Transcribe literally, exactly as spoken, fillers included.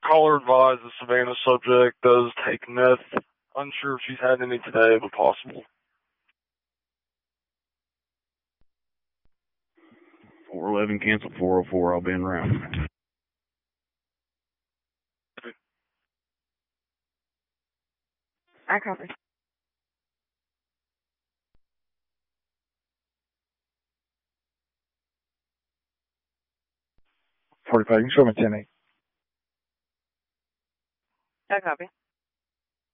Caller advised the Savannah subject does take meth. Unsure if she's had any today, but possible. four eleven, cancel four oh four, I'll be en route. I copy. forty-five, you can show me ten eight. I copy.